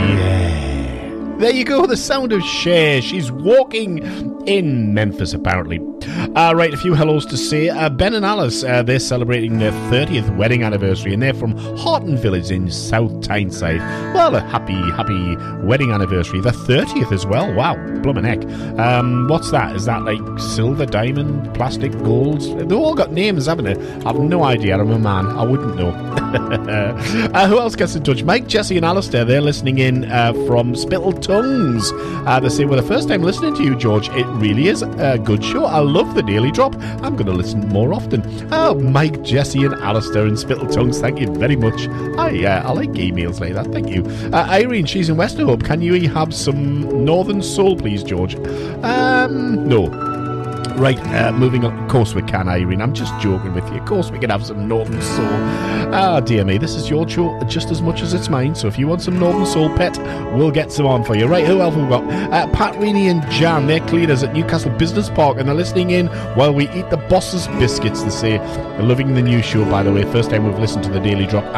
Yeah. There you go, the sound of Cher. She's walking in Memphis, apparently. Right, a few hellos to say. Ben and Alice, they're celebrating their 30th wedding anniversary, and they're from Horton Village in South Tyneside. Well, a happy wedding anniversary. The 30th as well. Wow, bloomin' heck. What's that? Is that like silver, diamond, plastic, gold? They've all got names, haven't they? I've no idea. I'm a man. I wouldn't know. Who else gets in touch? Mike, Jesse and Alistair, they're listening in from Spittle Tongues. They say, well, the first time listening to you, George, it really is a good show. I love the Daily Drop. I'm going to listen more often. Oh, Mike, Jesse and Alistair and Spittle Tongues, thank you very much. I like emails like that, thank you. Irene, she's in Westerhope. Can you have some Northern Soul, please, George? No. Right, moving on. Of course we can, Irene. I'm just joking with you. Of course we can have some Northern Soul. Ah, dear me, this is your show just as much as it's mine. So if you want some Northern Soul, pet, we'll get some on for you. Right, who else have we got? Pat Reaney and Jan, they're cleaners at Newcastle Business Park, and they're listening in while we eat the boss's biscuits. They say they're loving the new show, by the way. First time we've listened to the Daily Drop.